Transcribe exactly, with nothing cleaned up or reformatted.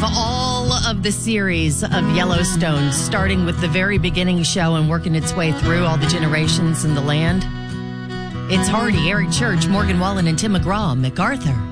all of the series of Yellowstone, starting with the very beginning show and working its way through all the generations in the land. It's Hardy, Eric Church, Morgan Wallen, and Tim McGraw, MacArthur.